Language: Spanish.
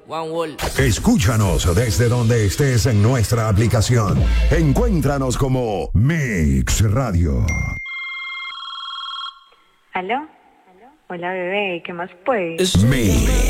One Wall. Escúchanos desde donde estés en nuestra aplicación. Encuéntranos como Mix Radio. ¿Aló? Hola, bebé, ¿qué más pues? Mix.